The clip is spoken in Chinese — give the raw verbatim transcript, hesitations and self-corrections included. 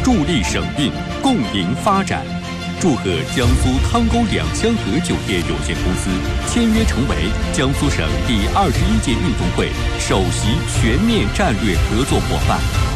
助力省运，共赢发展。祝贺江苏汤沟两江河酒店有限公司签约成为江苏省第二十一届运动会首席全面战略合作伙伴。